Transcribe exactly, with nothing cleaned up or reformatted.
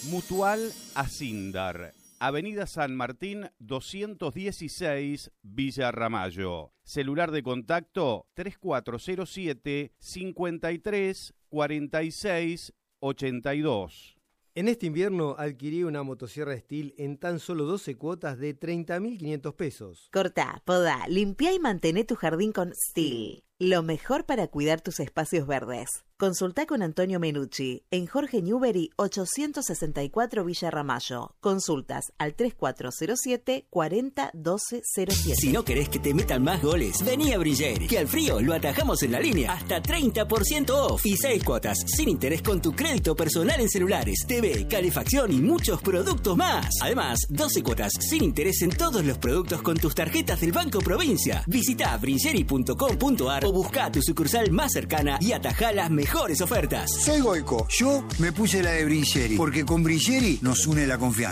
Mutual Asindar, Avenida San Martín doscientos dieciséis, Villa Ramallo. Celular de contacto tres cuatro cero siete, cinco tres, cuatro seis, ocho dos. En este invierno adquirí una motosierra Stihl en tan solo doce cuotas de treinta mil quinientos pesos. Cortá, podá, limpiá y mantené tu jardín con Stihl. Lo mejor para cuidar tus espacios verdes. Consultá con Antonio Menucci en Jorge Newbery ochocientos sesenta y cuatro Villa Ramallo. Consultas al tres cuatro cero siete, cuatro cero, doce cero siete. Si no querés que te metan más goles, vení a Brilleri, que al frío lo atajamos en la línea. Hasta treinta por ciento off y seis cuotas sin interés con tu crédito personal en celulares, T V, calefacción y muchos productos más. Además, doce cuotas sin interés en todos los productos con tus tarjetas del Banco Provincia. Visita brilleri punto com punto ar o busca tu sucursal más cercana y atajá las mejores ofertas. Soy Goico. Yo me puse la de Brilleri, porque con Brilleri nos une la confianza.